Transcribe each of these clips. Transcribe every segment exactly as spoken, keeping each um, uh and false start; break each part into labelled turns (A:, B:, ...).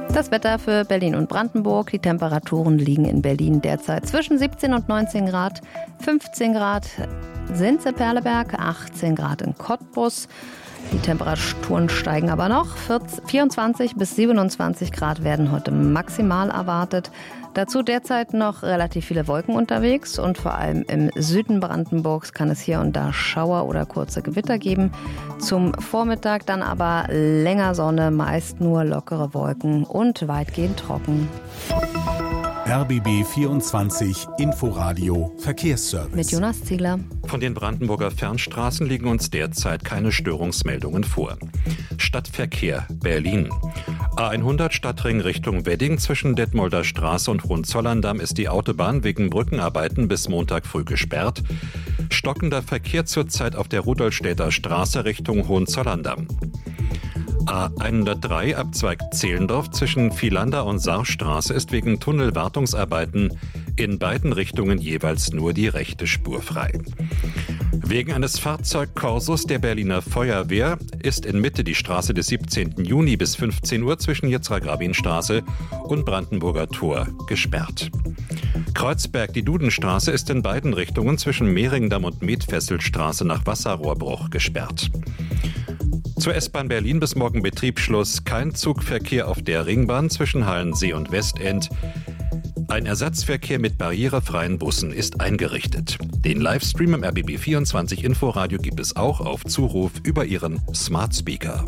A: Das Wetter für Berlin und Brandenburg. Die Temperaturen liegen in Berlin derzeit zwischen siebzehn und neunzehn Grad. fünfzehn Grad sind in Perleberg, achtzehn Grad in Cottbus. Die Temperaturen steigen aber noch. vierundzwanzig bis siebenundzwanzig Grad werden heute maximal erwartet. Dazu derzeit noch relativ viele Wolken unterwegs und vor allem im Süden Brandenburgs kann es hier und da Schauer oder kurze Gewitter geben. Zum Vormittag dann aber länger Sonne, meist nur lockere Wolken und weitgehend trocken.
B: R B B vierundzwanzig Inforadio Verkehrsservice.
A: Mit Jonas Ziegler.
C: Von den Brandenburger Fernstraßen liegen uns derzeit keine Störungsmeldungen vor. Stadtverkehr Berlin. A hundert Stadtring Richtung Wedding zwischen Detmolder Straße und Hohenzollern-Damm ist die Autobahn wegen Brückenarbeiten bis Montag früh gesperrt. Stockender Verkehr zurzeit auf der Rudolstädter Straße Richtung Hohenzollern-Damm. A hundertdrei Abzweig Zehlendorf zwischen Vielander und Saarstraße ist wegen Tunnelwartungsarbeiten in beiden Richtungen jeweils nur die rechte Spur frei. Wegen eines Fahrzeugkorsos der Berliner Feuerwehr ist in Mitte die Straße des siebzehnten Juni bis fünfzehn Uhr zwischen Jitzra-Grabin-Straße und Brandenburger Tor gesperrt. Kreuzberg, die Dudenstraße, ist in beiden Richtungen zwischen Mehringdamm und Metfesselstraße nach Wasserrohrbruch gesperrt. Zur S-Bahn Berlin bis morgen Betriebsschluss. Kein Zugverkehr auf der Ringbahn zwischen Halensee und Westend. Ein Ersatzverkehr mit barrierefreien Bussen ist eingerichtet. Den Livestream im R B B vierundzwanzig Inforadio gibt es auch auf Zuruf über Ihren Smart Speaker.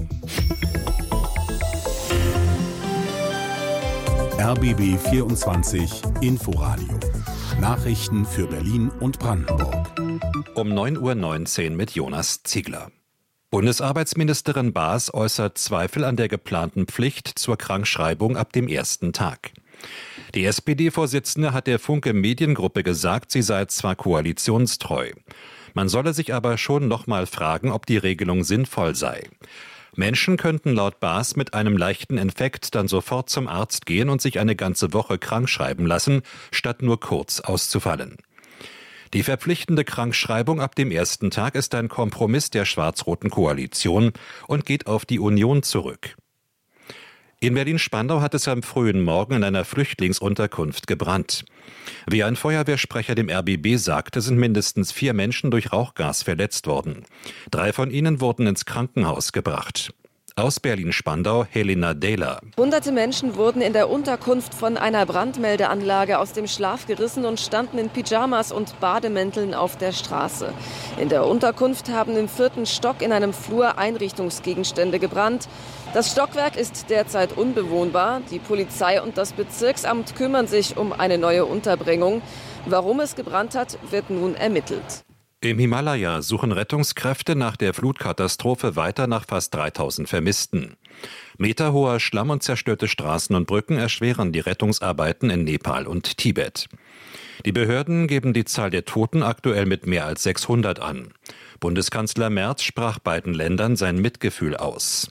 B: R B B vierundzwanzig Inforadio. Nachrichten für Berlin und Brandenburg.
C: Um neun Uhr neunzehn mit Jonas Ziegler. Bundesarbeitsministerin Baas äußert Zweifel an der geplanten Pflicht zur Krankschreibung ab dem ersten Tag. Die S P D-Vorsitzende hat der Funke Mediengruppe gesagt, sie sei zwar koalitionstreu. Man solle sich aber schon noch mal fragen, ob die Regelung sinnvoll sei. Menschen könnten laut Baas mit einem leichten Infekt dann sofort zum Arzt gehen und sich eine ganze Woche krankschreiben lassen, statt nur kurz auszufallen. Die verpflichtende Krankschreibung ab dem ersten Tag ist ein Kompromiss der schwarz-roten Koalition und geht auf die Union zurück. In Berlin-Spandau hat es am frühen Morgen in einer Flüchtlingsunterkunft gebrannt. Wie ein Feuerwehrsprecher dem R B B sagte, sind mindestens vier Menschen durch Rauchgas verletzt worden. Drei von ihnen wurden ins Krankenhaus gebracht. Aus Berlin-Spandau, Helena Dehler.
D: Hunderte Menschen wurden in der Unterkunft von einer Brandmeldeanlage aus dem Schlaf gerissen und standen in Pyjamas und Bademänteln auf der Straße. In der Unterkunft haben im vierten Stock in einem Flur Einrichtungsgegenstände gebrannt. Das Stockwerk ist derzeit unbewohnbar. Die Polizei und das Bezirksamt kümmern sich um eine neue Unterbringung. Warum es gebrannt hat, wird nun ermittelt.
C: Im Himalaya suchen Rettungskräfte nach der Flutkatastrophe weiter nach fast dreitausend Vermissten. Meterhoher Schlamm und zerstörte Straßen und Brücken erschweren die Rettungsarbeiten in Nepal und Tibet. Die Behörden geben die Zahl der Toten aktuell mit mehr als sechshundert an. Bundeskanzler Merz sprach beiden Ländern sein Mitgefühl aus.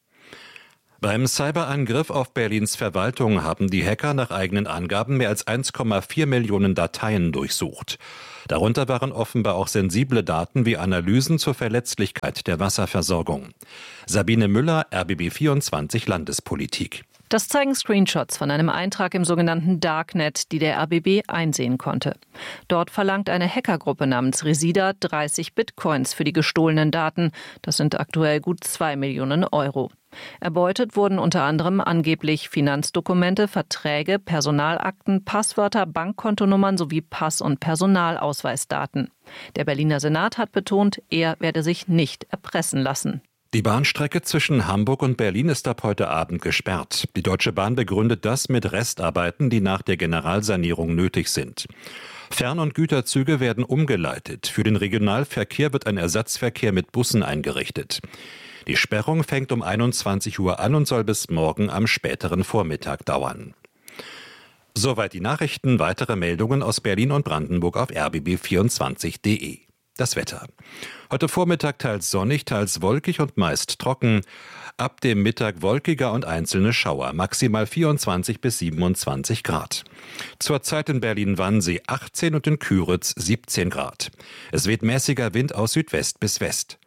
C: Beim Cyberangriff auf Berlins Verwaltung haben die Hacker nach eigenen Angaben mehr als eins Komma vier Millionen Dateien durchsucht. Darunter waren offenbar auch sensible Daten wie Analysen zur Verletzlichkeit der Wasserversorgung. Sabine Müller, R B B vierundzwanzig Landespolitik.
E: Das zeigen Screenshots von einem Eintrag im sogenannten Darknet, die der R B B einsehen konnte. Dort verlangt eine Hackergruppe namens Resida dreißig Bitcoins für die gestohlenen Daten. Das sind aktuell gut zwei Millionen Euro. Erbeutet wurden unter anderem angeblich Finanzdokumente, Verträge, Personalakten, Passwörter, Bankkontonummern sowie Pass- und Personalausweisdaten. Der Berliner Senat hat betont, er werde sich nicht erpressen lassen.
C: Die Bahnstrecke zwischen Hamburg und Berlin ist ab heute Abend gesperrt. Die Deutsche Bahn begründet das mit Restarbeiten, die nach der Generalsanierung nötig sind. Fern- und Güterzüge werden umgeleitet. Für den Regionalverkehr wird ein Ersatzverkehr mit Bussen eingerichtet. Die Sperrung fängt um einundzwanzig Uhr an und soll bis morgen am späteren Vormittag dauern. Soweit die Nachrichten. Weitere Meldungen aus Berlin und Brandenburg auf r b b vierundzwanzig punkt d e. Das Wetter. Heute Vormittag teils sonnig, teils wolkig und meist trocken. Ab dem Mittag wolkiger und einzelne Schauer. Maximal vierundzwanzig bis siebenundzwanzig Grad. Zurzeit in Berlin-Wannsee achtzehn und in Küritz siebzehn Grad. Es weht mäßiger Wind aus Südwest bis West.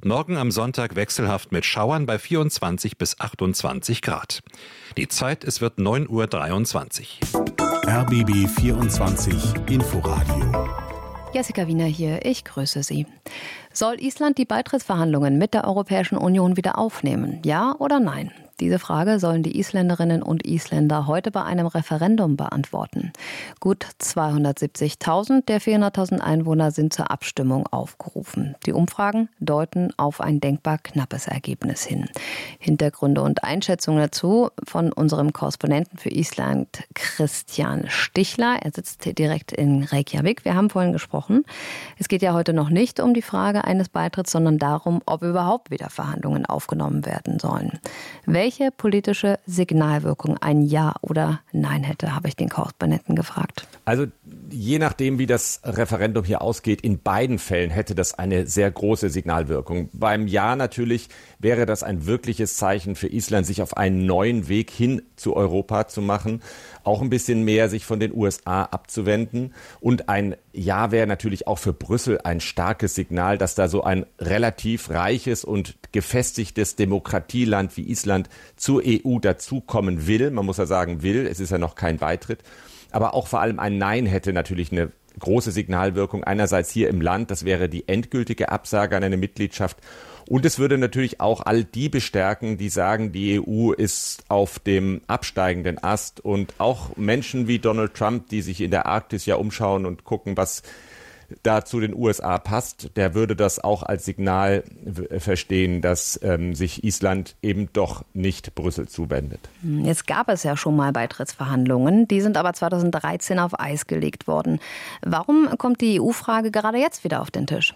C: Morgen am Sonntag wechselhaft mit Schauern bei vierundzwanzig bis achtundzwanzig Grad. Die Zeit, es wird neun Uhr dreiundzwanzig.
B: R B B vierundzwanzig Inforadio.
A: Jessica Wiener hier, ich grüße Sie. Soll Island die Beitrittsverhandlungen mit der Europäischen Union wieder aufnehmen? Ja oder nein? Diese Frage sollen die Isländerinnen und Isländer heute bei einem Referendum beantworten. Gut zweihundertsiebzigtausend der vierhunderttausend Einwohner sind zur Abstimmung aufgerufen. Die Umfragen deuten auf ein denkbar knappes Ergebnis hin. Hintergründe und Einschätzungen dazu von unserem Korrespondenten für Island, Christian Stichler. Er sitzt direkt in Reykjavik. Wir haben vorhin gesprochen. Es geht ja heute noch nicht um die Frage eines Beitritts, sondern darum, ob überhaupt wieder Verhandlungen aufgenommen werden sollen. Welche politische Signalwirkung ein Ja oder Nein hätte, habe ich den Korrespondenten gefragt.
F: Also je nachdem, wie das Referendum hier ausgeht, in beiden Fällen hätte das eine sehr große Signalwirkung. Beim Ja natürlich wäre das ein wirkliches Zeichen für Island, sich auf einen neuen Weg hin zu Europa zu machen, auch ein bisschen mehr sich von den U S A abzuwenden. Und ein Ja wäre natürlich auch für Brüssel ein starkes Signal, dass da so ein relativ reiches und gefestigtes Demokratieland wie Island zur E U dazukommen will. Man muss ja sagen will, es ist ja noch kein Beitritt. Aber auch vor allem ein Nein hätte natürlich eine große Signalwirkung. Einerseits hier im Land, das wäre die endgültige Absage an eine Mitgliedschaft. Und es würde natürlich auch all die bestärken, die sagen, die E U ist auf dem absteigenden Ast. Und auch Menschen wie Donald Trump, die sich in der Arktis ja umschauen und gucken, was da zu den U S A passt, der würde das auch als Signal verstehen, dass ähm, sich Island eben doch nicht Brüssel zuwendet.
A: Jetzt gab es ja schon mal Beitrittsverhandlungen, die sind aber zweitausenddreizehn auf Eis gelegt worden. Warum kommt die E U-Frage gerade jetzt wieder auf den Tisch?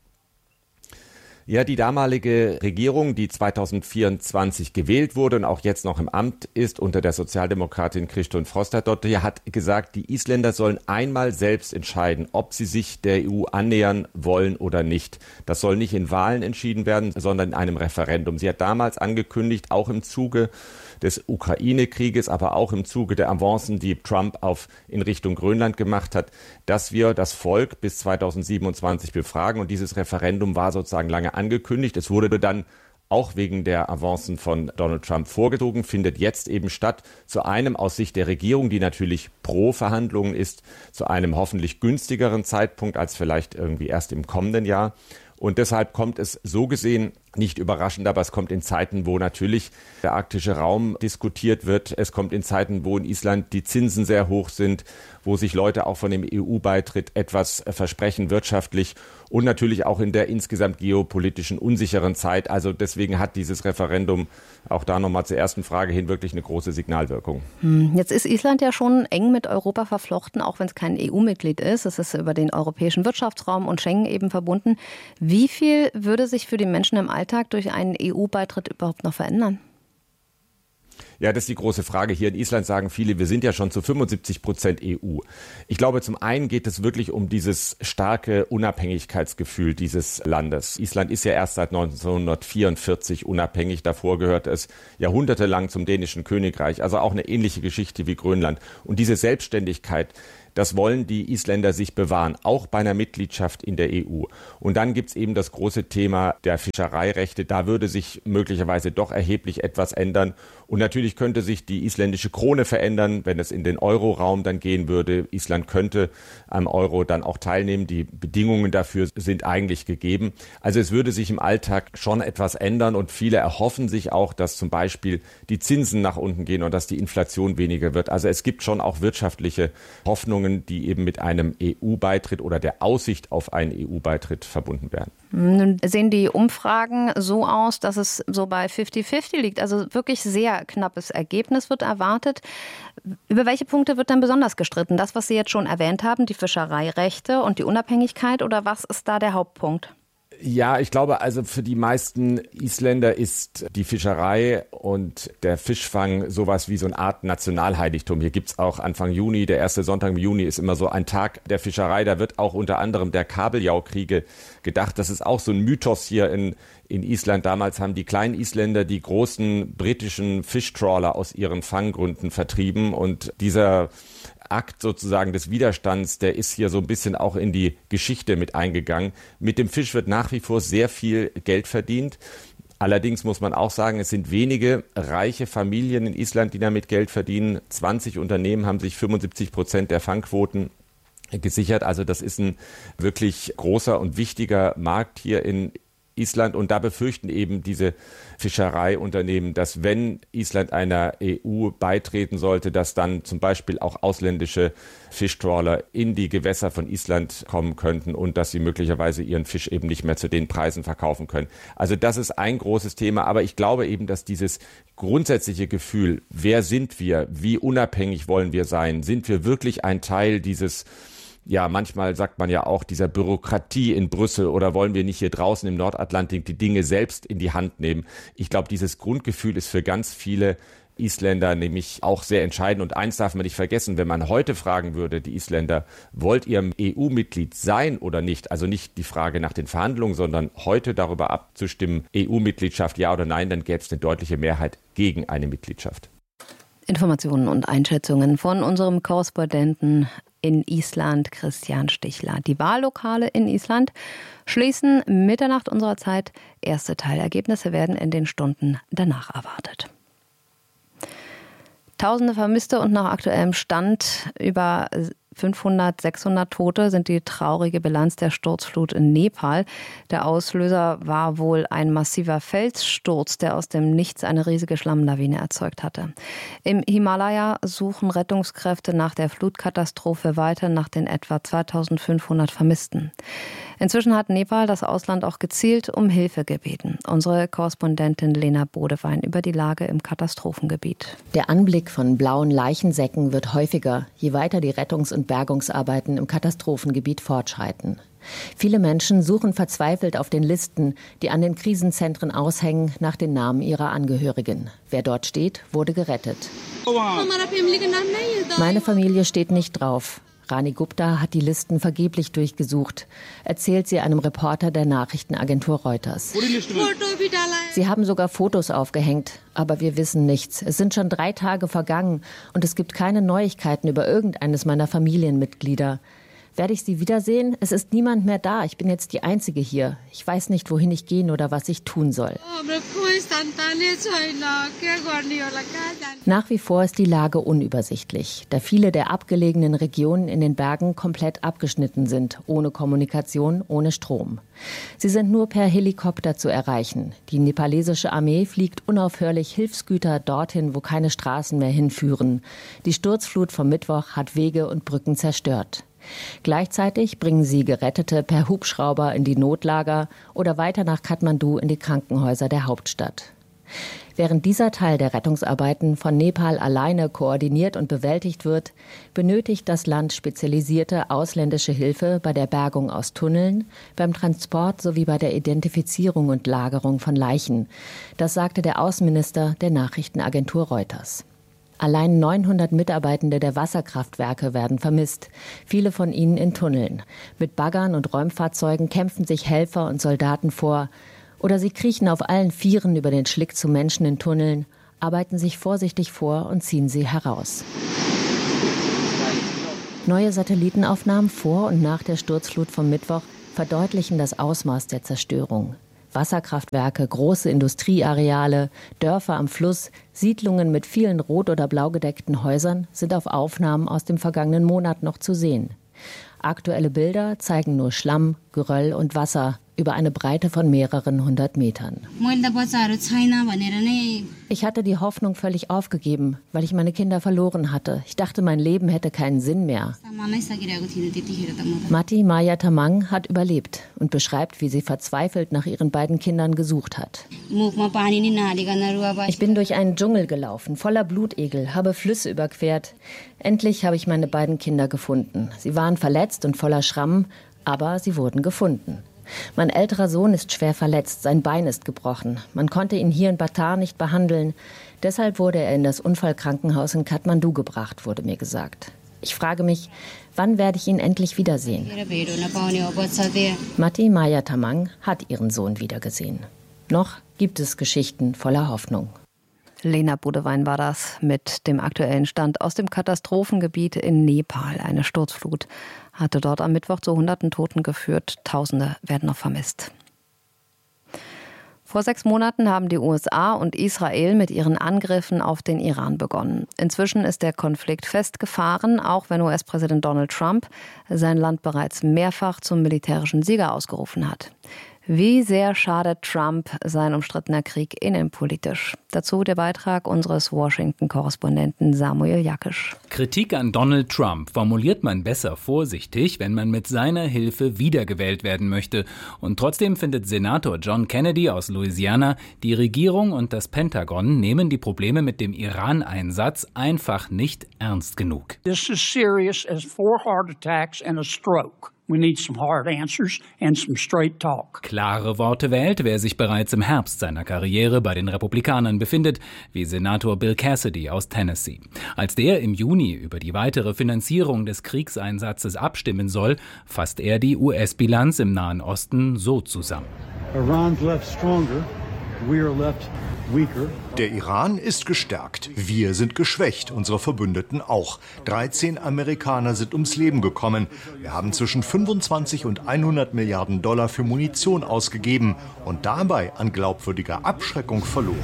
F: Ja, die damalige Regierung, die zweitausendvierundzwanzig gewählt wurde und auch jetzt noch im Amt ist, unter der Sozialdemokratin Kristrún Frostadóttir, hat gesagt, die Isländer sollen einmal selbst entscheiden, ob sie sich der E U annähern wollen oder nicht. Das soll nicht in Wahlen entschieden werden, sondern in einem Referendum. Sie hat damals angekündigt, auch im Zuge des Ukraine-Krieges, aber auch im Zuge der Avancen, die Trump auf, in Richtung Grönland gemacht hat, dass wir das Volk bis zweitausendsiebenundzwanzig befragen. Und dieses Referendum war sozusagen lange angekündigt. Es wurde dann auch wegen der Avancen von Donald Trump vorgezogen, findet jetzt eben statt, zu einem aus Sicht der Regierung, die natürlich pro Verhandlungen ist, zu einem hoffentlich günstigeren Zeitpunkt als vielleicht irgendwie erst im kommenden Jahr. Und deshalb kommt es so gesehen nicht überraschend, aber es kommt in Zeiten, wo natürlich der arktische Raum diskutiert wird. Es kommt in Zeiten, wo in Island die Zinsen sehr hoch sind, wo sich Leute auch von dem E U-Beitritt etwas versprechen wirtschaftlich und natürlich auch in der insgesamt geopolitischen unsicheren Zeit. Also deswegen hat dieses Referendum auch da nochmal zur ersten Frage hin wirklich eine große Signalwirkung.
A: Jetzt ist Island ja schon eng mit Europa verflochten, auch wenn es kein E U-Mitglied ist. Es ist über den europäischen Wirtschaftsraum und Schengen eben verbunden. Wie viel würde sich für die Menschen im Alltag durch einen E U-Beitritt überhaupt noch verändern?
F: Ja, das ist die große Frage. Hier in Island sagen viele, wir sind ja schon zu fünfundsiebzig Prozent E U. Ich glaube, zum einen geht es wirklich um dieses starke Unabhängigkeitsgefühl dieses Landes. Island ist ja erst seit neunzehnhundertvierundvierzig unabhängig. Davor gehörte es jahrhundertelang zum dänischen Königreich. Also auch eine ähnliche Geschichte wie Grönland. Und diese Selbstständigkeit, das wollen die Isländer sich bewahren, auch bei einer Mitgliedschaft in der E U. Und dann gibt's eben das große Thema der Fischereirechte. Da würde sich möglicherweise doch erheblich etwas ändern. Und natürlich könnte sich die isländische Krone verändern, wenn es in den Euro-Raum dann gehen würde. Island könnte am Euro dann auch teilnehmen. Die Bedingungen dafür sind eigentlich gegeben. Also es würde sich im Alltag schon etwas ändern. Und viele erhoffen sich auch, dass zum Beispiel die Zinsen nach unten gehen und dass die Inflation weniger wird. Also es gibt schon auch wirtschaftliche Hoffnungen, die eben mit einem E U-Beitritt oder der Aussicht auf einen E U-Beitritt verbunden werden.
A: Nun sehen die Umfragen so aus, dass es so bei fünfzig fünfzig liegt. Also wirklich sehr knappes Ergebnis wird erwartet. Über welche Punkte wird denn besonders gestritten? Das, was Sie jetzt schon erwähnt haben, die Fischereirechte und die Unabhängigkeit, oder was ist da der Hauptpunkt?
F: Ja, ich glaube, also für die meisten Isländer ist die Fischerei und der Fischfang sowas wie so eine Art Nationalheiligtum. Hier gibt's auch Anfang Juni, der erste Sonntag im Juni ist immer so ein Tag der Fischerei. Da wird auch unter anderem der Kabeljau-Kriege gedacht. Das ist auch so ein Mythos hier in, in Island. Damals haben die kleinen Isländer die großen britischen Fischtrawler aus ihren Fanggründen vertrieben. Und dieser Akt sozusagen des Widerstands, der ist hier so ein bisschen auch in die Geschichte mit eingegangen. Mit dem Fisch wird nach wie vor sehr viel Geld verdient. Allerdings muss man auch sagen, es sind wenige reiche Familien in Island, die damit Geld verdienen. zwanzig Unternehmen haben sich fünfundsiebzig Prozent der Fangquoten gesichert. Also das ist ein wirklich großer und wichtiger Markt hier in Island. Und da befürchten eben diese Fischereiunternehmen, dass wenn Island einer E U beitreten sollte, dass dann zum Beispiel auch ausländische Fischtrawler in die Gewässer von Island kommen könnten und dass sie möglicherweise ihren Fisch eben nicht mehr zu den Preisen verkaufen können. Also das ist ein großes Thema. Aber ich glaube eben, dass dieses grundsätzliche Gefühl, wer sind wir, wie unabhängig wollen wir sein, sind wir wirklich ein Teil dieses, ja, manchmal sagt man ja auch, dieser Bürokratie in Brüssel, oder wollen wir nicht hier draußen im Nordatlantik die Dinge selbst in die Hand nehmen? Ich glaube, dieses Grundgefühl ist für ganz viele Isländer nämlich auch sehr entscheidend. Und eins darf man nicht vergessen, wenn man heute fragen würde, die Isländer, wollt ihr E U-Mitglied sein oder nicht? Also nicht die Frage nach den Verhandlungen, sondern heute darüber abzustimmen, E U-Mitgliedschaft ja oder nein, dann gäbe es eine deutliche Mehrheit gegen eine Mitgliedschaft.
A: Informationen und Einschätzungen von unserem Korrespondenten in Island, Christian Stichler. Die Wahllokale in Island schließen Mitternacht unserer Zeit. Erste Teilergebnisse werden in den Stunden danach erwartet. Tausende Vermisste und nach aktuellem Stand über fünfhundert, sechshundert Tote sind die traurige Bilanz der Sturzflut in Nepal. Der Auslöser war wohl ein massiver Felssturz, der aus dem Nichts eine riesige Schlammlawine erzeugt hatte. Im Himalaya suchen Rettungskräfte nach der Flutkatastrophe weiter nach den etwa zweitausendfünfhundert Vermissten. Inzwischen hat Nepal das Ausland auch gezielt um Hilfe gebeten. Unsere Korrespondentin Lena Bodewein über die Lage im Katastrophengebiet.
G: Der Anblick von blauen Leichensäcken wird häufiger, je weiter die Rettungs- und Bergungsarbeiten im Katastrophengebiet fortschreiten. Viele Menschen suchen verzweifelt auf den Listen, die an den Krisenzentren aushängen, nach den Namen ihrer Angehörigen. Wer dort steht, wurde gerettet. Meine Familie steht nicht drauf. Rani Gupta hat die Listen vergeblich durchgesucht, erzählt sie einem Reporter der Nachrichtenagentur Reuters. Sie haben sogar Fotos aufgehängt, aber wir wissen nichts. Es sind schon drei Tage vergangen und es gibt keine Neuigkeiten über irgendeines meiner Familienmitglieder. Werde ich sie wiedersehen? Es ist niemand mehr da. Ich bin jetzt die Einzige hier. Ich weiß nicht, wohin ich gehen oder was ich tun soll. Nach wie vor ist die Lage unübersichtlich, da viele der abgelegenen Regionen in den Bergen komplett abgeschnitten sind, ohne Kommunikation, ohne Strom. Sie sind nur per Helikopter zu erreichen. Die nepalesische Armee fliegt unaufhörlich Hilfsgüter dorthin, wo keine Straßen mehr hinführen. Die Sturzflut vom Mittwoch hat Wege und Brücken zerstört. Gleichzeitig bringen sie Gerettete per Hubschrauber in die Notlager oder weiter nach Kathmandu in die Krankenhäuser der Hauptstadt. Während dieser Teil der Rettungsarbeiten von Nepal alleine koordiniert und bewältigt wird, benötigt das Land spezialisierte ausländische Hilfe bei der Bergung aus Tunneln, beim Transport sowie bei der Identifizierung und Lagerung von Leichen. Das sagte der Außenminister der Nachrichtenagentur Reuters. Allein neunhundert Mitarbeitende der Wasserkraftwerke werden vermisst, viele von ihnen in Tunneln. Mit Baggern und Räumfahrzeugen kämpfen sich Helfer und Soldaten vor. Oder sie kriechen auf allen Vieren über den Schlick zu Menschen in Tunneln, arbeiten sich vorsichtig vor und ziehen sie heraus. Neue Satellitenaufnahmen vor und nach der Sturzflut vom Mittwoch verdeutlichen das Ausmaß der Zerstörung. Wasserkraftwerke, große Industrieareale, Dörfer am Fluss, Siedlungen mit vielen rot- oder blau gedeckten Häusern sind auf Aufnahmen aus dem vergangenen Monat noch zu sehen. Aktuelle Bilder zeigen nur Schlamm, Geröll und Wasser über eine Breite von mehreren hundert Metern. Ich hatte die Hoffnung völlig aufgegeben, weil ich meine Kinder verloren hatte. Ich dachte, mein Leben hätte keinen Sinn mehr. Mati Maya Tamang hat überlebt und beschreibt, wie sie verzweifelt nach ihren beiden Kindern gesucht hat. Ich bin durch einen Dschungel gelaufen, voller Blutegel, habe Flüsse überquert. Endlich habe ich meine beiden Kinder gefunden. Sie waren verletzt und voller Schrammen, aber sie wurden gefunden. Mein älterer Sohn ist schwer verletzt, sein Bein ist gebrochen. Man konnte ihn hier in Batar nicht behandeln. Deshalb wurde er in das Unfallkrankenhaus in Kathmandu gebracht, wurde mir gesagt. Ich frage mich, wann werde ich ihn endlich wiedersehen? Mati Maya Tamang hat ihren Sohn wiedergesehen. Noch gibt es Geschichten voller Hoffnung.
A: Lena Budewein war das mit dem aktuellen Stand aus dem Katastrophengebiet in Nepal. Eine Sturzflut hatte dort am Mittwoch zu hunderten Toten geführt. Tausende werden noch vermisst. Vor sechs Monaten haben die U S A und Israel mit ihren Angriffen auf den Iran begonnen. Inzwischen ist der Konflikt festgefahren, auch wenn U S-Präsident Donald Trump sein Land bereits mehrfach zum militärischen Sieger ausgerufen hat. Wie sehr schadet Trump sein umstrittener Krieg innenpolitisch? Dazu der Beitrag unseres Washington-Korrespondenten Samuel Jakisch.
H: Kritik an Donald Trump formuliert man besser vorsichtig, wenn man mit seiner Hilfe wiedergewählt werden möchte. Und trotzdem findet Senator John Kennedy aus Louisiana, die Regierung und das Pentagon nehmen die Probleme mit dem Iran-Einsatz einfach nicht ernst genug.
I: This is serious as four heart attacks and a stroke. We need some hard answers and some straight talk.
H: Klare Worte wählt, wer sich bereits im Herbst seiner Karriere bei den Republikanern befindet, wie Senator Bill Cassidy aus Tennessee. Als der im Juni über die weitere Finanzierung des Kriegseinsatzes abstimmen soll, fasst er die U S-Bilanz im Nahen Osten so zusammen.
J: Iran's left stronger, we are left weaker.
K: Der Iran ist gestärkt, wir sind geschwächt, unsere Verbündeten auch. dreizehn Amerikaner sind ums Leben gekommen. Wir haben zwischen fünfundzwanzig und hundert Milliarden Dollar für Munition ausgegeben und dabei an glaubwürdiger Abschreckung verloren.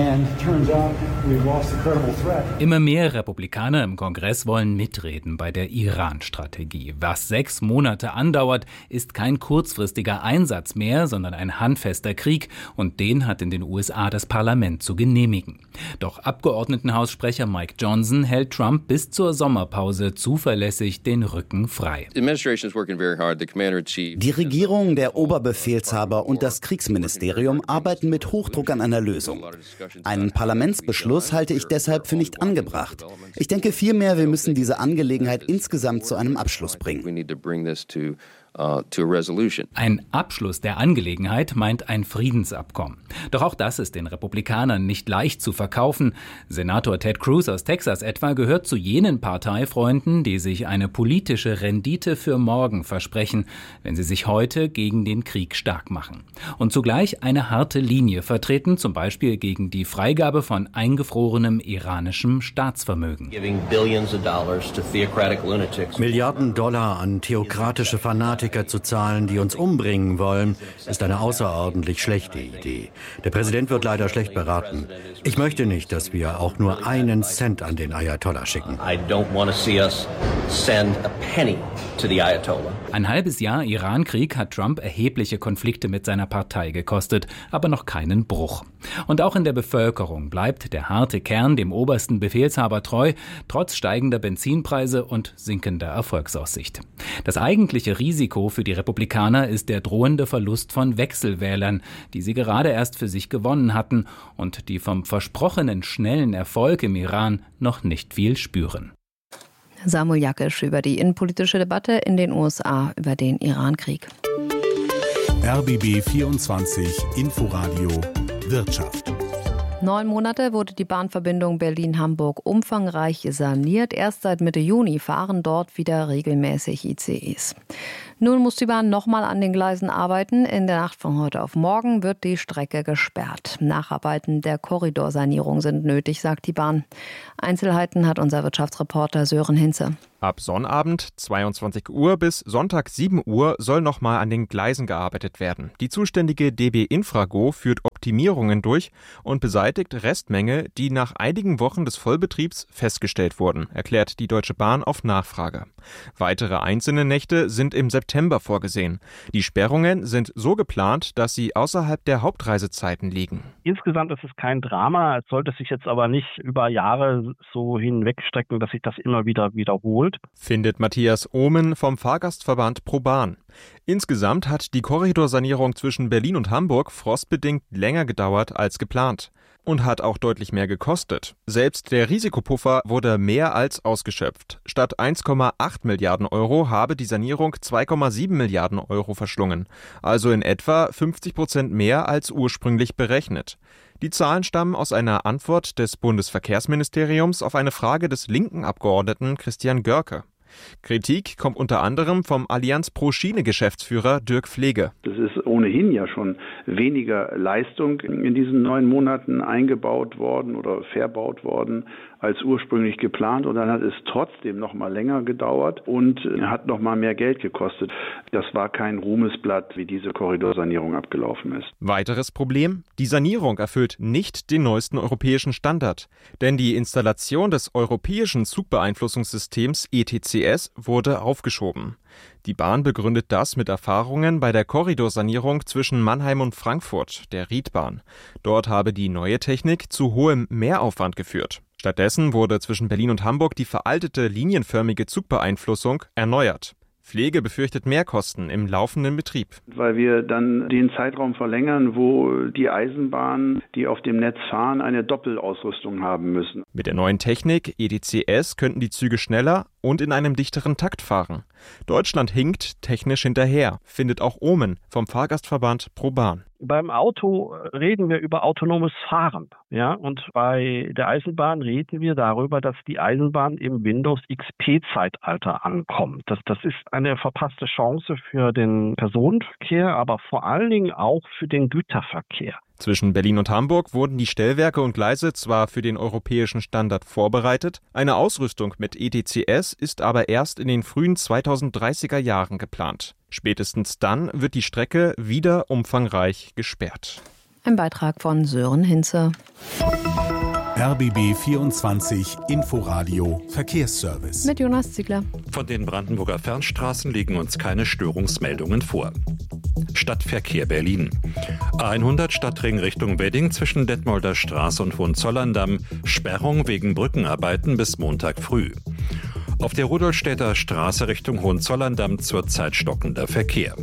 H: Immer mehr Republikaner im Kongress wollen mitreden bei der Iran-Strategie. Was sechs Monate andauert, ist kein kurzfristiger Einsatz mehr, sondern ein handfester Krieg, und den hat in den U S A das Parlament zu genehmigen. Doch Abgeordnetenhaussprecher Mike Johnson hält Trump bis zur Sommerpause zuverlässig den Rücken frei.
L: Die Regierung, der Oberbefehlshaber und das Kriegsministerium arbeiten mit Hochdruck an einer Lösung. Einen Parlamentsbeschluss halte ich deshalb für nicht angebracht. Ich denke vielmehr, wir müssen diese Angelegenheit insgesamt zu einem Abschluss bringen.
H: Ein Abschluss der Angelegenheit meint ein Friedensabkommen. Doch auch das ist den Republikanern nicht leicht zu verkaufen. Senator Ted Cruz aus Texas etwa gehört zu jenen Parteifreunden, die sich eine politische Rendite für morgen versprechen, wenn sie sich heute gegen den Krieg stark machen. Und zugleich eine harte Linie vertreten, zum Beispiel gegen die Freigabe von eingefrorenem iranischem Staatsvermögen.
M: Milliarden Dollar an theokratische Fanatiker zu zahlen, die uns umbringen wollen, ist eine außerordentlich schlechte Idee. Der Präsident wird leider schlecht beraten. Ich möchte nicht, dass wir auch nur einen Cent an den Ayatollah schicken.
H: Ein halbes Jahr Iran-Krieg hat Trump erhebliche Konflikte mit seiner Partei gekostet, aber noch keinen Bruch. Und auch in der Bevölkerung bleibt der harte Kern dem obersten Befehlshaber treu, trotz steigender Benzinpreise und sinkender Erfolgsaussicht. Das eigentliche Risiko für die Republikaner ist der drohende Verlust von Wechselwählern, die sie gerade erst für sich gewonnen hatten und die vom versprochenen schnellen Erfolg im Iran noch nicht viel spüren.
A: Samuel Jakisch über die innenpolitische Debatte in den U S A über den Iran-Krieg.
B: R B B vierundzwanzig Inforadio Wirtschaft.
A: Neun Monate wurde die Bahnverbindung Berlin-Hamburg umfangreich saniert. Erst seit Mitte Juni fahren dort wieder regelmäßig I C Es. Nun muss die Bahn nochmal an den Gleisen arbeiten. In der Nacht von heute auf morgen wird die Strecke gesperrt. Nacharbeiten der Korridorsanierung sind nötig, sagt die Bahn. Einzelheiten hat unser Wirtschaftsreporter Sören Hinze.
N: Ab Sonnabend zweiundzwanzig Uhr bis Sonntag sieben Uhr soll nochmal an den Gleisen gearbeitet werden. Die zuständige D B Infrago führt Optimierungen durch und beseitigt Restmenge, die nach einigen Wochen des Vollbetriebs festgestellt wurden, erklärt die Deutsche Bahn auf Nachfrage. Weitere einzelne Nächte sind im September vorgesehen. Die Sperrungen sind so geplant, dass sie außerhalb der Hauptreisezeiten liegen.
O: Insgesamt ist es kein Drama, es sollte sich jetzt aber nicht über Jahre so hinwegstrecken, dass sich das immer wieder wiederholt.
N: Findet Matthias Ohmen vom Fahrgastverband ProBahn. Insgesamt hat die Korridorsanierung zwischen Berlin und Hamburg frostbedingt länger gedauert als geplant. Und hat auch deutlich mehr gekostet. Selbst der Risikopuffer wurde mehr als ausgeschöpft. Statt eins Komma acht Milliarden Euro habe die Sanierung zwei Komma sieben Milliarden Euro verschlungen. Also in etwa fünfzig Prozent mehr als ursprünglich berechnet. Die Zahlen stammen aus einer Antwort des Bundesverkehrsministeriums auf eine Frage des linken Abgeordneten Christian Görke. Kritik kommt unter anderem vom Allianz Pro Schiene Geschäftsführer Dirk Pflege.
P: Das ist ohnehin ja schon weniger Leistung in diesen neun Monaten eingebaut worden oder verbaut worden als ursprünglich geplant. Und dann hat es trotzdem noch mal länger gedauert und hat noch mal mehr Geld gekostet. Das war kein Ruhmesblatt, wie diese Korridorsanierung abgelaufen ist.
N: Weiteres Problem: Die Sanierung erfüllt nicht den neuesten europäischen Standard. Denn die Installation des europäischen Zugbeeinflussungssystems E T C S wurde aufgeschoben. Die Bahn begründet das mit Erfahrungen bei der Korridorsanierung zwischen Mannheim und Frankfurt, der Riedbahn. Dort habe die neue Technik zu hohem Mehraufwand geführt. Stattdessen wurde zwischen Berlin und Hamburg die veraltete linienförmige Zugbeeinflussung erneuert. Pflege befürchtet Mehrkosten im laufenden Betrieb.
P: Weil wir dann den Zeitraum verlängern, wo die Eisenbahnen, die auf dem Netz fahren, eine Doppelausrüstung haben müssen.
N: Mit der neuen Technik E T C S könnten die Züge schneller und in einem dichteren Takt fahren. Deutschland hinkt technisch hinterher, findet auch Omen vom Fahrgastverband ProBahn.
O: Beim Auto reden wir über autonomes Fahren, ja, und bei der Eisenbahn reden wir darüber, dass die Eisenbahn im Windows X P-Zeitalter ankommt. Das, das ist eine verpasste Chance für den Personenverkehr, aber vor allen Dingen auch für den Güterverkehr.
N: Zwischen Berlin und Hamburg wurden die Stellwerke und Gleise zwar für den europäischen Standard vorbereitet, eine Ausrüstung mit E T C S ist aber erst in den frühen zweitausenddreißiger Jahren geplant. Spätestens dann wird die Strecke wieder umfangreich gesperrt.
A: Ein Beitrag von Sören Hinze.
B: R B B vierundzwanzig Inforadio Verkehrsservice.
A: Mit Jonas Ziegler.
C: Von den Brandenburger Fernstraßen liegen uns keine Störungsmeldungen vor. Stadtverkehr Berlin. A hundert Stadtring Richtung Wedding zwischen Detmolder Straße und Hohenzollern-Damm. Sperrung wegen Brückenarbeiten bis Montag früh. Auf der Rudolstädter Straße Richtung Hohenzollern-Damm zurzeit stockender Verkehr.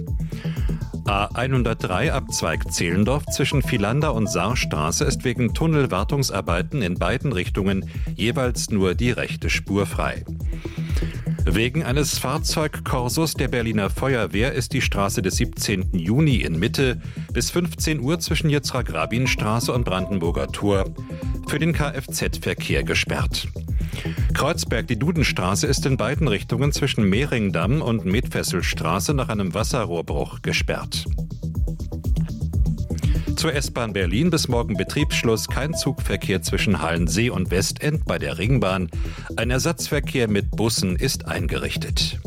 C: A hundertdrei Abzweig Zehlendorf zwischen Vielander und Saarstraße ist wegen Tunnelwartungsarbeiten in beiden Richtungen jeweils nur die rechte Spur frei. Wegen eines Fahrzeugkorsos der Berliner Feuerwehr ist die Straße des siebzehnten Juni in Mitte bis fünfzehn Uhr zwischen Jitzrak-Rabin-Straße und Brandenburger Tor für den Kfz-Verkehr gesperrt. Kreuzberg, die Dudenstraße, ist in beiden Richtungen zwischen Mehringdamm und Medfesselstraße nach einem Wasserrohrbruch gesperrt. Zur S-Bahn Berlin bis morgen Betriebsschluss, kein Zugverkehr zwischen Halensee und Westend bei der Ringbahn. Ein Ersatzverkehr mit Bussen ist eingerichtet.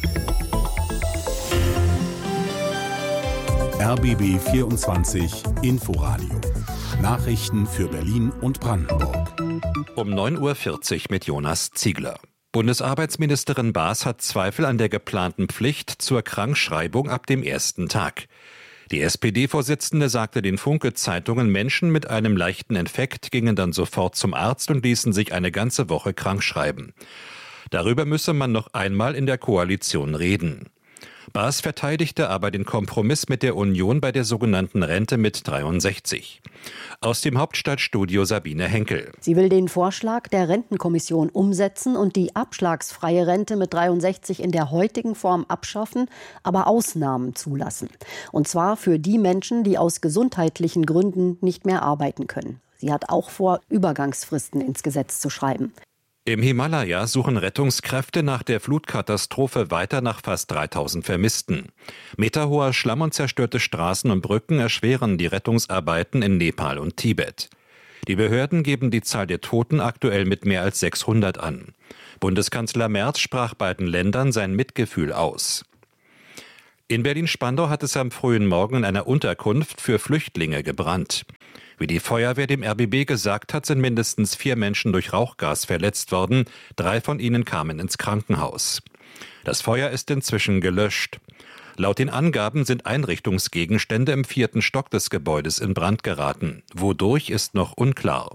B: R B B vierundzwanzig Inforadio. Nachrichten für Berlin und Brandenburg.
C: Um neun Uhr vierzig mit Jonas Ziegler. Bundesarbeitsministerin Baas hat Zweifel an der geplanten Pflicht zur Krankschreibung ab dem ersten Tag. Die S P D-Vorsitzende sagte den Funke-Zeitungen, Menschen mit einem leichten Infekt gingen dann sofort zum Arzt und ließen sich eine ganze Woche krankschreiben. Darüber müsse man noch einmal in der Koalition reden. Baas verteidigte aber den Kompromiss mit der Union bei der sogenannten Rente mit dreiundsechzig. Aus dem Hauptstadtstudio Sabine Henkel.
Q: Sie will den Vorschlag der Rentenkommission umsetzen und die abschlagsfreie Rente mit dreiundsechzig in der heutigen Form abschaffen, aber Ausnahmen zulassen. Und zwar für die Menschen, die aus gesundheitlichen Gründen nicht mehr arbeiten können. Sie hat auch vor, Übergangsfristen ins Gesetz zu schreiben.
C: Im Himalaya suchen Rettungskräfte nach der Flutkatastrophe weiter nach fast dreitausend Vermissten. Meterhoher Schlamm und zerstörte Straßen und Brücken erschweren die Rettungsarbeiten in Nepal und Tibet. Die Behörden geben die Zahl der Toten aktuell mit mehr als sechshundert an. Bundeskanzler Merz sprach beiden Ländern sein Mitgefühl aus. In Berlin-Spandau hat es am frühen Morgen in einer Unterkunft für Flüchtlinge gebrannt. Wie die Feuerwehr dem R B B gesagt hat, sind mindestens vier Menschen durch Rauchgas verletzt worden. Drei von ihnen kamen ins Krankenhaus. Das Feuer ist inzwischen gelöscht. Laut den Angaben sind Einrichtungsgegenstände im vierten Stock des Gebäudes in Brand geraten. Wodurch ist noch unklar.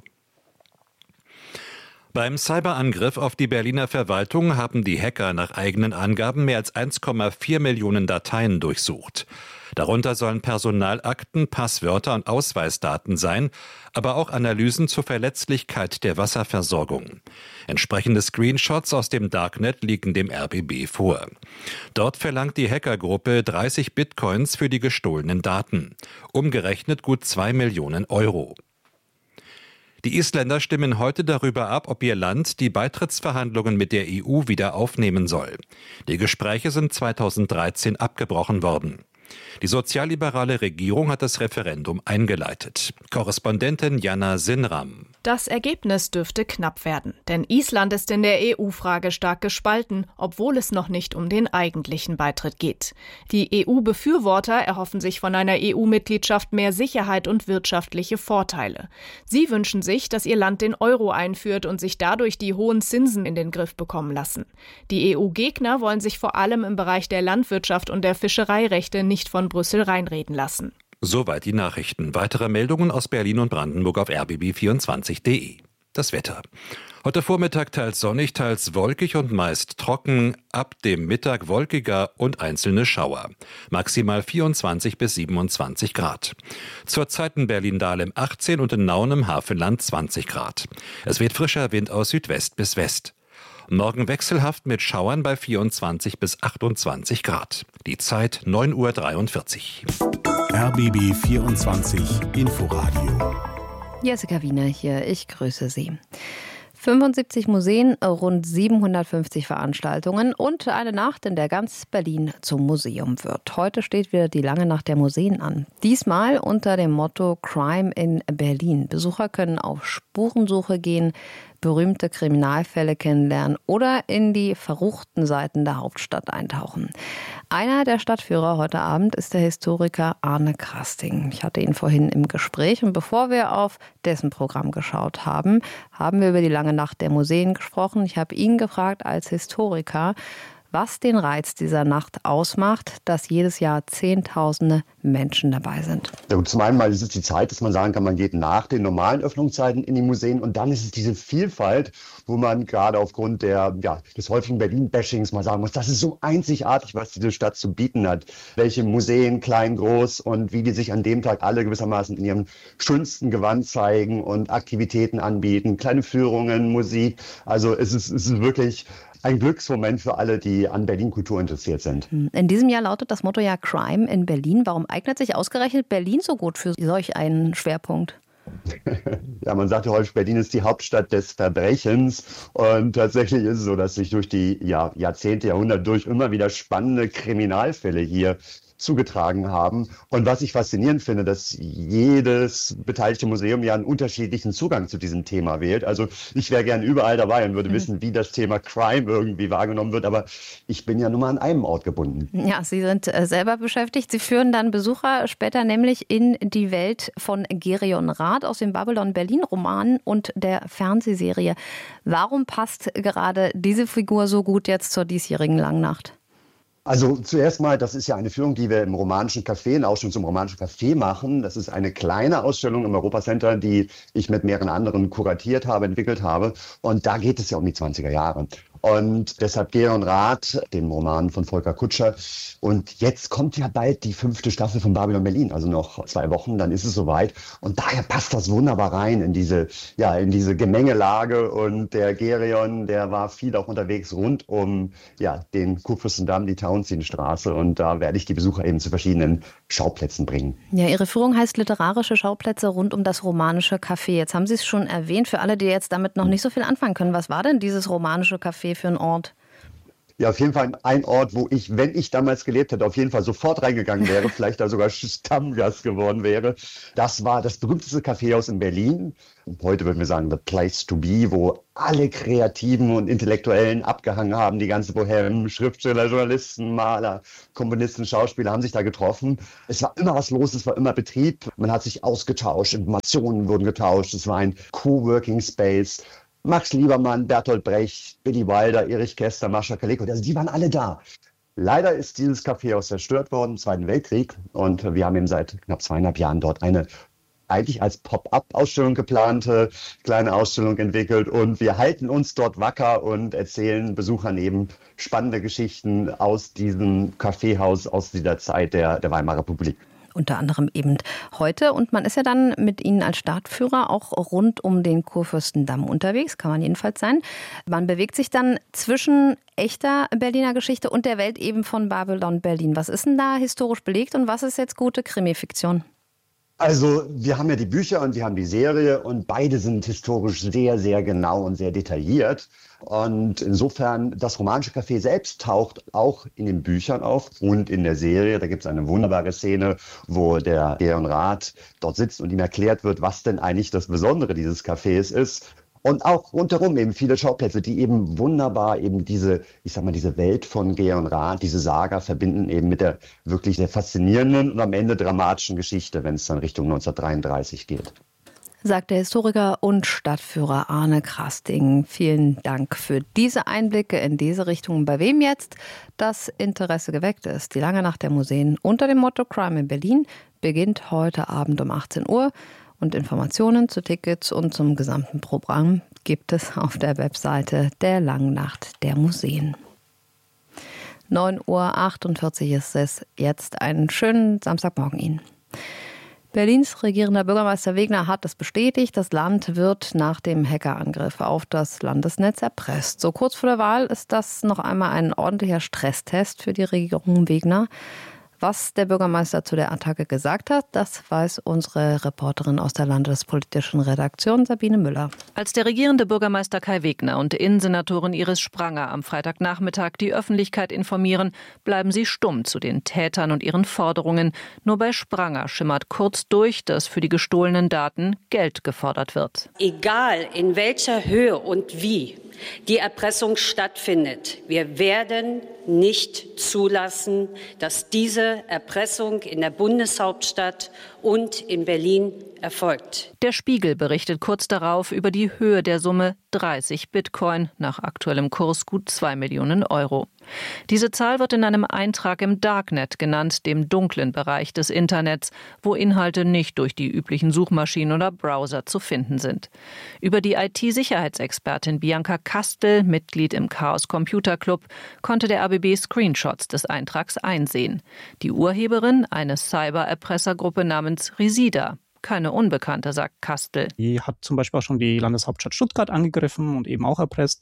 C: Beim Cyberangriff auf die Berliner Verwaltung haben die Hacker nach eigenen Angaben mehr als eins Komma vier Millionen Dateien durchsucht. Darunter sollen Personalakten, Passwörter und Ausweisdaten sein, aber auch Analysen zur Verletzlichkeit der Wasserversorgung. Entsprechende Screenshots aus dem Darknet liegen dem R B B vor. Dort verlangt die Hackergruppe dreißig Bitcoins für die gestohlenen Daten. Umgerechnet gut zwei Millionen Euro. Die Isländer stimmen heute darüber ab, ob ihr Land die Beitrittsverhandlungen mit der E U wieder aufnehmen soll. Die Gespräche sind zweitausenddreizehn abgebrochen worden. Die sozialliberale Regierung hat das Referendum eingeleitet. Korrespondentin Jana Sinram.
R: Das Ergebnis dürfte knapp werden, denn Island ist in der E U-Frage stark gespalten, obwohl es noch nicht um den eigentlichen Beitritt geht. Die E U-Befürworter erhoffen sich von einer E U-Mitgliedschaft mehr Sicherheit und wirtschaftliche Vorteile. Sie wünschen sich, dass ihr Land den Euro einführt und sich dadurch die hohen Zinsen in den Griff bekommen lassen. Die E U-Gegner wollen sich vor allem im Bereich der Landwirtschaft und der Fischereirechte nicht von Brüssel reinreden lassen.
C: Soweit die Nachrichten. Weitere Meldungen aus Berlin und Brandenburg auf r b b vierundzwanzig punkt d e. Das Wetter. Heute Vormittag teils sonnig, teils wolkig und meist trocken. Ab dem Mittag wolkiger und einzelne Schauer. Maximal vierundzwanzig bis siebenundzwanzig Grad. Zurzeit in Berlin-Dahlem achtzehn und in Nauen im Hafenland zwanzig Grad. Es weht frischer Wind aus Südwest bis West. Morgen wechselhaft mit Schauern bei vierundzwanzig bis achtundzwanzig Grad. Die Zeit neun Uhr dreiundvierzig.
B: R B B vierundzwanzig Inforadio.
A: Jessica Wiener hier, ich grüße Sie. fünfundsiebzig Museen, rund siebenhundertfünfzig Veranstaltungen und eine Nacht, in der ganz Berlin zum Museum wird. Heute steht wieder die lange Nacht der Museen an. Diesmal unter dem Motto Crime in Berlin. Besucher können auf Spurensuche gehen, berühmte Kriminalfälle kennenlernen oder in die verruchten Seiten der Hauptstadt eintauchen. Einer der Stadtführer heute Abend ist der Historiker Arne Krasting. Ich hatte ihn vorhin im Gespräch und bevor wir auf dessen Programm geschaut haben, haben wir über die lange Nacht der Museen gesprochen. Ich habe ihn gefragt als Historiker, was den Reiz dieser Nacht ausmacht, dass jedes Jahr Zehntausende Menschen dabei sind.
S: Ja, zum einen mal ist es die Zeit, dass man sagen kann, man geht nach den normalen Öffnungszeiten in die Museen und dann ist es diese Vielfalt, wo man gerade aufgrund der, ja, des häufigen Berlin-Bashings mal sagen muss, das ist so einzigartig, was diese Stadt zu bieten hat. Welche Museen, klein, groß und wie die sich an dem Tag alle gewissermaßen in ihrem schönsten Gewand zeigen und Aktivitäten anbieten, kleine Führungen, Musik. Also es ist, es ist wirklich ein Glücksmoment für alle, die an Berlin-Kultur interessiert sind.
A: In diesem Jahr lautet das Motto ja Crime in Berlin. Warum eignet sich ausgerechnet Berlin so gut für solch einen Schwerpunkt?
S: Ja, man sagt ja häufig, Berlin ist die Hauptstadt des Verbrechens. Und tatsächlich ist es so, dass sich durch die ja, Jahrzehnte, Jahrhunderte durch immer wieder spannende Kriminalfälle hier zugetragen haben. Und was ich faszinierend finde, dass jedes beteiligte Museum ja einen unterschiedlichen Zugang zu diesem Thema wählt. Also ich wäre gern überall dabei und würde mhm. wissen, wie das Thema Crime irgendwie wahrgenommen wird. Aber ich bin ja nur mal an einem Ort gebunden.
A: Ja, Sie sind äh, selber beschäftigt. Sie führen dann Besucher später nämlich in die Welt von Gerion Rath aus dem Babylon-Berlin-Roman und der Fernsehserie. Warum passt gerade diese Figur so gut jetzt zur diesjährigen Langnacht?
S: Also zuerst mal, das ist ja eine Führung, die wir im Romanischen Café, eine Ausstellung zum Romanischen Café machen. Das ist eine kleine Ausstellung im Europacenter, die ich mit mehreren anderen kuratiert habe, entwickelt habe. Und da geht es ja um die zwanziger Jahre. Und deshalb Gerion Rath, dem Roman von Volker Kutscher. Und jetzt kommt ja bald die fünfte Staffel von Babylon Berlin, also noch zwei Wochen, dann ist es soweit. Und daher passt das wunderbar rein in diese, ja, in diese Gemengelage. Und der Gerion, der war viel auch unterwegs rund um ja, den Kurfürstendamm, die Tauentzienstraße. Und da werde ich die Besucher eben zu verschiedenen Schauplätzen bringen.
A: Ja, Ihre Führung heißt literarische Schauplätze rund um das Romanische Café. Jetzt haben Sie es schon erwähnt, für alle, die jetzt damit noch nicht so viel anfangen können. Was war denn dieses Romanische Café für ein Ort?
S: Ja, auf jeden Fall ein Ort, wo ich, wenn ich damals gelebt hätte, auf jeden Fall sofort reingegangen wäre, vielleicht da sogar Stammgast geworden wäre. Das war das berühmteste Kaffeehaus in Berlin. Heute würden wir sagen, the place to be, wo alle Kreativen und Intellektuellen abgehangen haben. Die ganze Bohème, Schriftsteller, Journalisten, Maler, Komponisten, Schauspieler haben sich da getroffen. Es war immer was los, es war immer Betrieb. Man hat sich ausgetauscht, Informationen wurden getauscht. Es war ein Coworking Space. Max Liebermann, Bertolt Brecht, Billy Wilder, Erich Kästner, Mascha Kaleko, also die waren alle da. Leider ist dieses Kaffeehaus zerstört worden im Zweiten Weltkrieg und wir haben eben seit knapp zweieinhalb Jahren dort eine eigentlich als Pop-up-Ausstellung geplante kleine Ausstellung entwickelt und wir halten uns dort wacker und erzählen Besuchern eben spannende Geschichten aus diesem Kaffeehaus, aus dieser Zeit der, der Weimarer Republik.
A: Unter anderem eben heute. Und man ist ja dann mit Ihnen als Stadtführer auch rund um den Kurfürstendamm unterwegs, kann man jedenfalls sein. Man bewegt sich dann zwischen echter Berliner Geschichte und der Welt eben von Babylon Berlin. Was ist denn da historisch belegt und was ist jetzt gute Krimi-Fiktion?
S: Also wir haben ja die Bücher und wir haben die Serie und beide sind historisch sehr, sehr genau und sehr detailliert. Und insofern, das romanische Café selbst taucht auch in den Büchern auf und in der Serie. Da gibt es eine wunderbare Szene, wo der Geon Rath dort sitzt und ihm erklärt wird, was denn eigentlich das Besondere dieses Cafés ist. Und auch rundherum eben viele Schauplätze, die eben wunderbar eben diese, ich sag mal, diese Welt von Geon Rath, diese Saga verbinden eben mit der wirklich sehr faszinierenden und am Ende dramatischen Geschichte, wenn es dann Richtung neunzehnhundertdreiunddreißig geht.
A: Sagt der Historiker und Stadtführer Arne Krasting. Vielen Dank für diese Einblicke in diese Richtung. Bei wem jetzt das Interesse geweckt ist, die lange Nacht der Museen unter dem Motto Crime in Berlin beginnt heute Abend um achtzehn Uhr. Und Informationen zu Tickets und zum gesamten Programm gibt es auf der Webseite der Langen Nacht der Museen. neun Uhr achtundvierzig ist es jetzt. Einen schönen Samstagmorgen Ihnen. Berlins regierender Bürgermeister Wegner hat es bestätigt, das Land wird nach dem Hackerangriff auf das Landesnetz erpresst. So kurz vor der Wahl ist das noch einmal ein ordentlicher Stresstest für die Regierung Wegner. Was der Bürgermeister zu der Attacke gesagt hat, das weiß unsere Reporterin aus der landespolitischen Redaktion Sabine Müller.
E: Als der regierende Bürgermeister Kai Wegner und Innensenatorin Iris Spranger am Freitagnachmittag die Öffentlichkeit informieren, bleiben sie stumm zu den Tätern und ihren Forderungen. Nur bei Spranger schimmert kurz durch, dass für die gestohlenen Daten Geld gefordert wird.
T: Egal in welcher Höhe und wie die Erpressung stattfindet, wir werden nicht zulassen, dass diese Erpressung in der Bundeshauptstadt und in Berlin erfolgt.
E: Der Spiegel berichtet kurz darauf über die Höhe der Summe dreißig Bitcoin, nach aktuellem Kurs gut zwei Millionen Euro. Diese Zahl wird in einem Eintrag im Darknet genannt, dem dunklen Bereich des Internets, wo Inhalte nicht durch die üblichen Suchmaschinen oder Browser zu finden sind. Über die I T-Sicherheitsexpertin Bianca Kastel, Mitglied im Chaos Computer Club, konnte der A B B Screenshots des Eintrags einsehen. Die Urheberin, eine Cyber-Erpressergruppe namens Resida. Keine Unbekannte, sagt Kastel.
U: Die hat zum Beispiel auch schon die Landeshauptstadt Stuttgart angegriffen und eben auch erpresst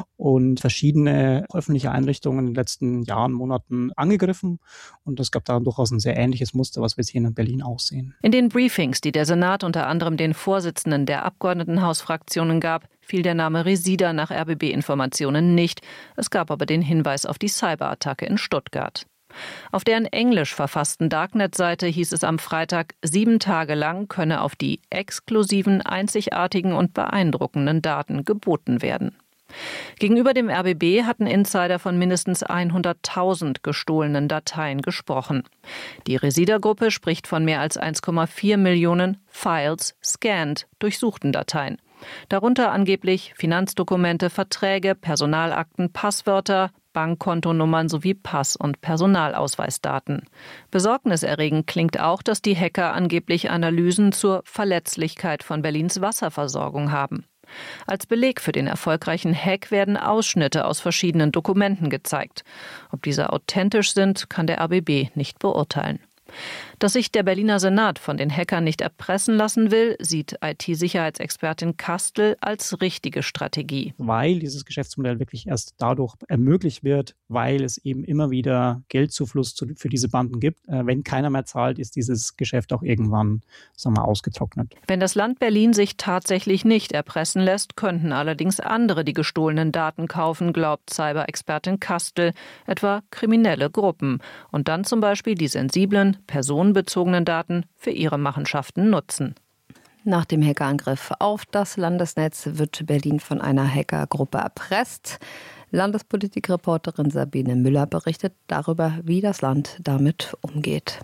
U: und verschiedene öffentliche Einrichtungen in den letzten Jahren, Monaten angegriffen. Und es gab da durchaus ein sehr ähnliches Muster, was wir jetzt hier in Berlin auch sehen.
E: In den Briefings, die der Senat unter anderem den Vorsitzenden der Abgeordnetenhausfraktionen gab, fiel der Name Resida nach R B B-Informationen nicht. Es gab aber den Hinweis auf die Cyberattacke in Stuttgart. Auf deren englisch verfassten Darknet-Seite hieß es am Freitag, sieben Tage lang könne auf die exklusiven, einzigartigen und beeindruckenden Daten geboten werden. Gegenüber dem R B B hatten Insider von mindestens hunderttausend gestohlenen Dateien gesprochen. Die Resida-Gruppe spricht von mehr als eins Komma vier Millionen Files scanned, durchsuchten Dateien. Darunter angeblich Finanzdokumente, Verträge, Personalakten, Passwörter, Bankkontonummern sowie Pass- und Personalausweisdaten. Besorgniserregend klingt auch, dass die Hacker angeblich Analysen zur Verletzlichkeit von Berlins Wasserversorgung haben. Als Beleg für den erfolgreichen Hack werden Ausschnitte aus verschiedenen Dokumenten gezeigt. Ob diese authentisch sind, kann der R B B nicht beurteilen. Dass sich der Berliner Senat von den Hackern nicht erpressen lassen will, sieht I T-Sicherheitsexpertin Kastel als richtige Strategie.
U: Weil dieses Geschäftsmodell wirklich erst dadurch ermöglicht wird, weil es eben immer wieder Geldzufluss für diese Banden gibt. Wenn keiner mehr zahlt, ist dieses Geschäft auch irgendwann, sagen wir, ausgetrocknet.
E: Wenn das Land Berlin sich tatsächlich nicht erpressen lässt, könnten allerdings andere die gestohlenen Daten kaufen, glaubt Cyber-Expertin Kastel, etwa kriminelle Gruppen. Und dann zum Beispiel die sensiblen, personenbezogenen Daten für ihre Machenschaften nutzen.
A: Nach dem Hackerangriff auf das Landesnetz wird Berlin von einer Hackergruppe erpresst. Landespolitikreporterin Sabine Müller berichtet darüber, wie das Land damit umgeht.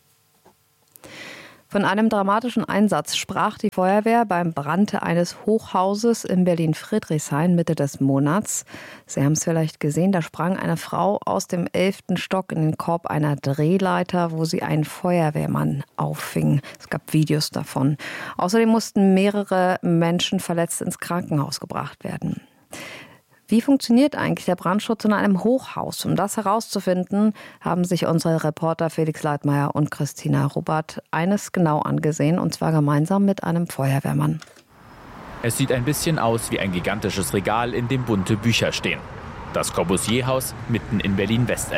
A: Von einem dramatischen Einsatz sprach die Feuerwehr beim Brand eines Hochhauses in Berlin-Friedrichshain Mitte des Monats. Sie haben es vielleicht gesehen, da sprang eine Frau aus dem elften Stock in den Korb einer Drehleiter, wo sie einen Feuerwehrmann auffing. Es gab Videos davon. Außerdem mussten mehrere Menschen verletzt ins Krankenhaus gebracht werden. Wie funktioniert eigentlich der Brandschutz in einem Hochhaus? Um das herauszufinden, haben sich unsere Reporter Felix Leitmeier und Christina Robert eines genau angesehen, und zwar gemeinsam mit einem Feuerwehrmann.
V: Es sieht ein bisschen aus wie ein gigantisches Regal, in dem bunte Bücher stehen. Das Corbusier-Haus mitten in Berlin-Westend.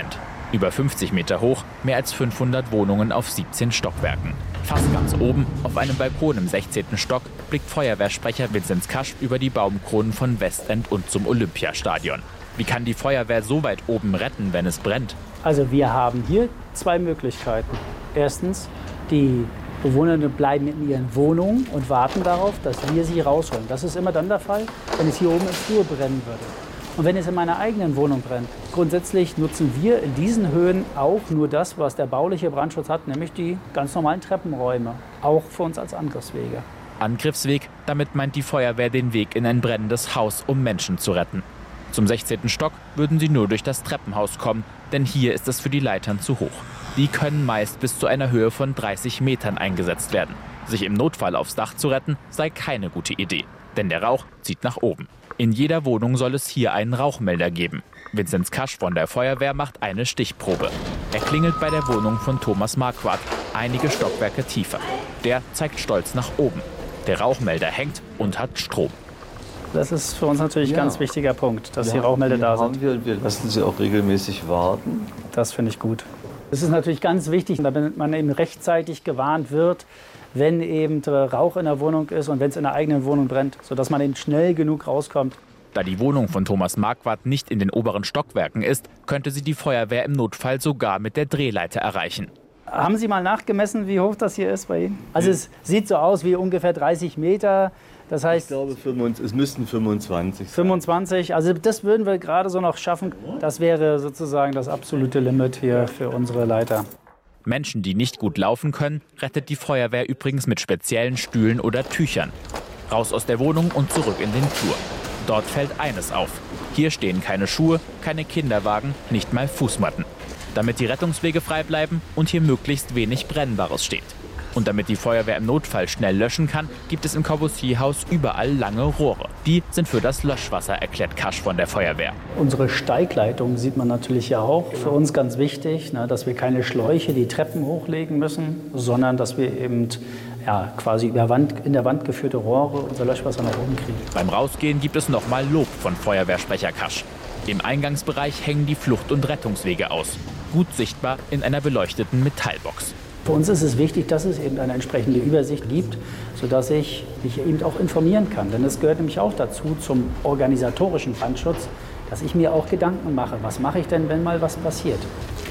V: Über fünfzig Meter hoch, mehr als fünfhundert Wohnungen auf siebzehn Stockwerken. Fast ganz oben, auf einem Balkon im sechzehnten Stock, blickt Feuerwehrsprecher Vinzenz Kasch über die Baumkronen von Westend und zum Olympiastadion. Wie kann die Feuerwehr so weit oben retten, wenn es brennt?
D: Also wir haben hier zwei Möglichkeiten. Erstens, die Bewohner bleiben in ihren Wohnungen und warten darauf, dass wir sie rausholen. Das ist immer dann der Fall, wenn es hier oben im Flur brennen würde. Und wenn es in meiner eigenen Wohnung brennt, grundsätzlich nutzen wir in diesen Höhen auch nur das, was der bauliche Brandschutz hat, nämlich die ganz normalen Treppenräume, auch für uns als Angriffswege.
V: Angriffsweg, damit meint die Feuerwehr den Weg in ein brennendes Haus, um Menschen zu retten. Zum sechzehnten Stock würden sie nur durch das Treppenhaus kommen, denn hier ist es für die Leitern zu hoch. Die können meist bis zu einer Höhe von dreißig Metern eingesetzt werden. Sich im Notfall aufs Dach zu retten, sei keine gute Idee, denn der Rauch zieht nach oben. In jeder Wohnung soll es hier einen Rauchmelder geben. Vinzenz Kasch von der Feuerwehr macht eine Stichprobe. Er klingelt bei der Wohnung von Thomas Marquardt, einige Stockwerke tiefer. Der zeigt stolz nach oben. Der Rauchmelder hängt und hat Strom.
D: Das ist für uns natürlich ein
F: ja.
D: ganz wichtiger Punkt, dass
F: ja,
D: die Rauchmelder da sind.
F: Wir, wir lassen sie auch regelmäßig warten.
D: Das finde ich gut. Es ist natürlich ganz wichtig, damit man eben rechtzeitig gewarnt wird, wenn eben Rauch in der Wohnung ist und wenn es in der eigenen Wohnung brennt, sodass man eben schnell genug rauskommt.
V: Da die Wohnung von Thomas Marquardt nicht in den oberen Stockwerken ist, könnte sie die Feuerwehr im Notfall sogar mit der Drehleiter erreichen.
D: Haben Sie mal nachgemessen, wie hoch das hier ist bei Ihnen? Also es sieht so aus wie ungefähr dreißig Meter. Das heißt,
F: ich glaube, es müssten fünfundzwanzig sein.
D: fünfundzwanzig, also das würden wir gerade so noch schaffen. Das wäre sozusagen das absolute Limit hier für unsere Leiter.
V: Menschen, die nicht gut laufen können, rettet die Feuerwehr übrigens mit speziellen Stühlen oder Tüchern. Raus aus der Wohnung und zurück in den Flur. Dort fällt eines auf. Hier stehen keine Schuhe, keine Kinderwagen, nicht mal Fußmatten. Damit die Rettungswege frei bleiben und hier möglichst wenig Brennbares steht. Und damit die Feuerwehr im Notfall schnell löschen kann, gibt es im Corbusier-Haus überall lange Rohre. Die sind für das Löschwasser, erklärt Kasch von der Feuerwehr.
D: Unsere Steigleitung sieht man natürlich ja auch. Für uns ganz wichtig, ne, dass wir keine Schläuche die Treppen hochlegen müssen, sondern dass wir eben ja, quasi über Wand, in der Wand geführte Rohre unser Löschwasser nach oben kriegen.
V: Beim Rausgehen gibt es nochmal Lob von Feuerwehrsprecher Kasch. Im Eingangsbereich hängen die Flucht- und Rettungswege aus. Gut sichtbar in einer beleuchteten Metallbox.
D: Für uns ist es wichtig, dass es eben eine entsprechende Übersicht gibt, sodass ich mich eben auch informieren kann. Denn es gehört nämlich auch dazu, zum organisatorischen Brandschutz, dass ich mir auch Gedanken mache. Was mache ich denn, wenn mal was passiert?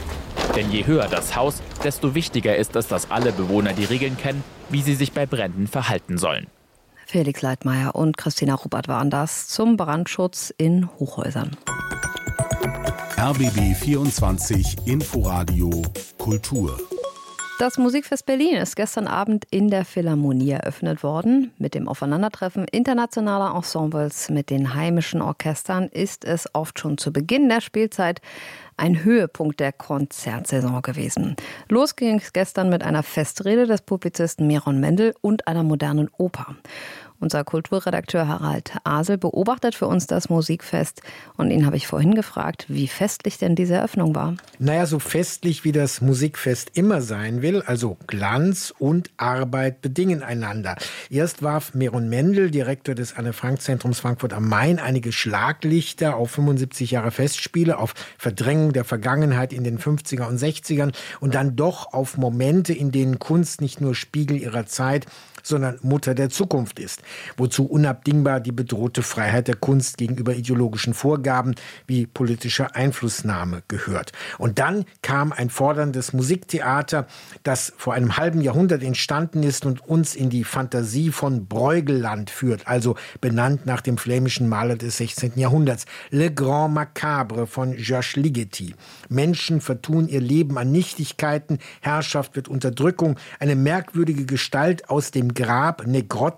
V: Denn je höher das Haus, desto wichtiger ist es, dass alle Bewohner die Regeln kennen, wie sie sich bei Bränden verhalten sollen.
A: Felix Leitmeier und Christina Ruppert waren das zum Brandschutz in Hochhäusern.
B: R B B vierundzwanzig Inforadio Kultur.
A: Das Musikfest Berlin ist gestern Abend in der Philharmonie eröffnet worden. Mit dem Aufeinandertreffen internationaler Ensembles mit den heimischen Orchestern ist es oft schon zu Beginn der Spielzeit ein Höhepunkt der Konzertsaison gewesen. Los ging es gestern mit einer Festrede des Publizisten Miron Mendel und einer modernen Oper. Unser Kulturredakteur Harald Asel beobachtet für uns das Musikfest und ihn habe ich vorhin gefragt, wie festlich denn diese Eröffnung war.
W: Naja, so festlich wie das Musikfest immer sein will, also Glanz und Arbeit bedingen einander. Erst warf Miron Mendel, Direktor des Anne-Frank-Zentrums Frankfurt am Main, einige Schlaglichter auf fünfundsiebzig Jahre Festspiele, auf Verdrängung der Vergangenheit in den fünfziger und sechzigern und dann doch auf Momente, in denen Kunst nicht nur Spiegel ihrer Zeit, sondern Mutter der Zukunft ist, wozu unabdingbar die bedrohte Freiheit der Kunst gegenüber ideologischen Vorgaben wie politischer Einflussnahme gehört. Und dann kam ein forderndes Musiktheater, das vor einem halben Jahrhundert entstanden ist und uns in die Fantasie von Brueggeland führt, also benannt nach dem flämischen Maler des sechzehnten Jahrhunderts. Le Grand Macabre von Georges Ligeti. Menschen vertun ihr Leben an Nichtigkeiten, Herrschaft wird Unterdrückung, eine merkwürdige Gestalt aus dem Grab, Negrot